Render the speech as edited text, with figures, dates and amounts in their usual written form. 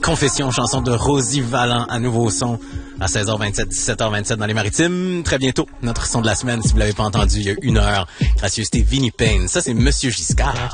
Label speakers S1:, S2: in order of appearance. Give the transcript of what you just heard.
S1: Confession, chanson de Rosie Vallant, à nouveau au son, à 16h27, 17h27 dans les Maritimes. Très bientôt, notre son de la semaine, si vous l'avez pas entendu, il y a 1 heure. Gracieuseté Vinnie Payne. Ça, c'est Monsieur Giscard.